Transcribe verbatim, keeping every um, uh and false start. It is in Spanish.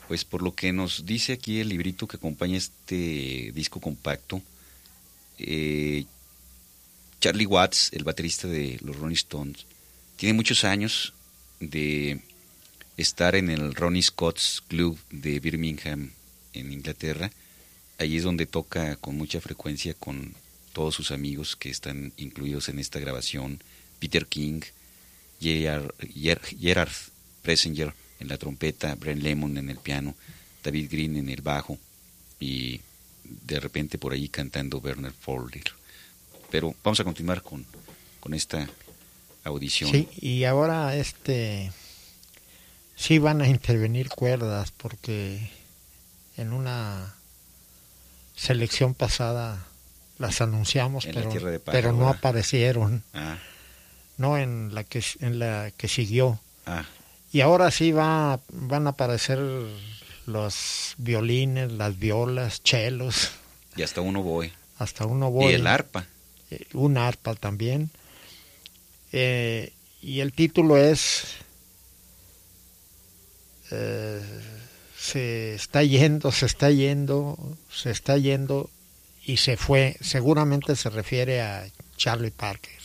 Pues por lo que nos dice aquí el librito que acompaña este disco compacto, eh, Charlie Watts, el baterista de los Rolling Stones, tiene muchos años de estar en el Ronnie Scott's Club de Birmingham, en Inglaterra. Allí es donde toca con mucha frecuencia con todos sus amigos que están incluidos en esta grabación: Peter King, Gerard, Gerard Pressinger en la trompeta, Brent Lemon en el piano, David Green en el bajo y de repente por ahí cantando Werner Fowler. Pero vamos a continuar con, con esta audición. Sí, y ahora este sí van a intervenir cuerdas, porque en una selección pasada las anunciamos, en pero, Pájaro, pero no ¿verdad? aparecieron. Ah. No en la que en la que siguió. Ah. Y ahora sí va van a aparecer los violines, las violas, chelos. Y hasta un oboe. Hasta un oboe. Y el arpa. Eh, un arpa también. Eh, y el título es eh, se está yendo, se está yendo, se está yendo y se fue. Seguramente se refiere a Charlie Parker.